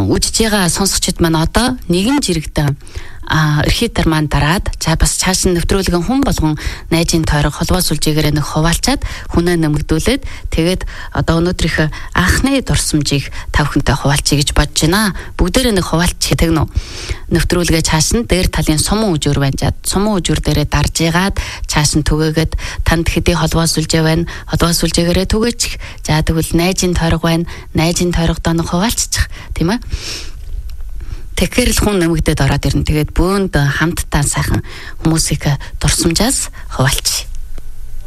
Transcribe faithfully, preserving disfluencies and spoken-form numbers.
үдж байгаа сонсогчид маань одоо нэгэн жирэгдэн а эрхийдэр маань дараад за бас цааш нь нэвтрүүлгэн хүн болгон найзын тойрог холбоо сүлжээгээрээ нэг хуваалцаад хүнээ нэмэгдүүлээд тэгээд одоо өнөөдрийнх анхны дурсамжийг тавхантай хуваалцъя гэж бодож байна. Бүгдээрээ нэг хуваалцъя гэх нөө. Нэвтрүүлгээ цааш нь дээр талын сумын үжүр байна. За сумын үжүр дээрээ дарж ягаад цааш нь түгээгээд танд хэдий холбоо сүлжээ байна. Холбоо сүлжээгээрээ түгээчих. За тэгвэл найзын тойрог байна. Найзын тойрогдоо нэг хуваалцчих, тийм ээ. Тэгэхээр л хүн нэмэгдээд ороод ирнэ. Тэгээд бөөнд хамтдаа сайхан хүмүүсийг дурсамжаас хуваалцъя.